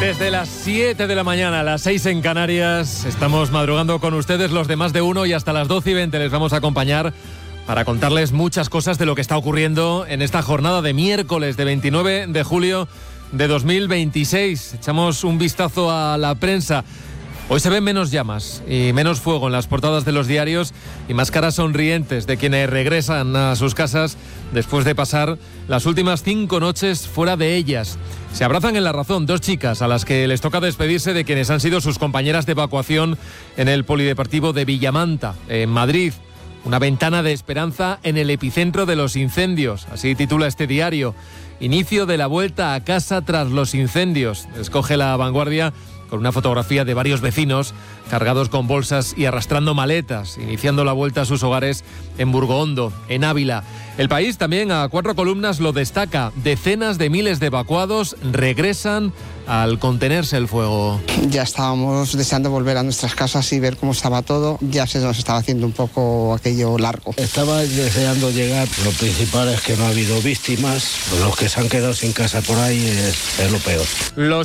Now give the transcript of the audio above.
Desde las 7 de la mañana a las 6 en Canarias, estamos madrugando con ustedes los de Más de Uno y hasta las 12:20 les vamos a acompañar para contarles muchas cosas de lo que está ocurriendo en esta jornada de miércoles de 29 de julio de 2026. Echamos un vistazo a la prensa. Hoy se ven menos llamas y menos fuego en las portadas de los diarios y más caras sonrientes de quienes regresan a sus casas después de pasar las últimas 5 noches fuera de ellas. Se abrazan en la razón 2 chicas a las que les toca despedirse de quienes han sido sus compañeras de evacuación en el polideportivo de Villamanta, en Madrid. Una ventana de esperanza en el epicentro de los incendios, así titula este diario. Inicio de la vuelta a casa tras los incendios. Escoge La Vanguardia con una fotografía de varios vecinos cargados con bolsas y arrastrando maletas, iniciando la vuelta a sus hogares en Burgohondo, en Ávila. El País también a 4 columnas lo destaca. Decenas de miles de evacuados regresan al contenerse el fuego. Ya estábamos deseando volver a nuestras casas y ver cómo estaba todo. Ya se nos estaba haciendo un poco aquello largo. Estaba deseando llegar. Lo principal es que no ha habido víctimas. Los que se han quedado sin casa por ahí es lo peor.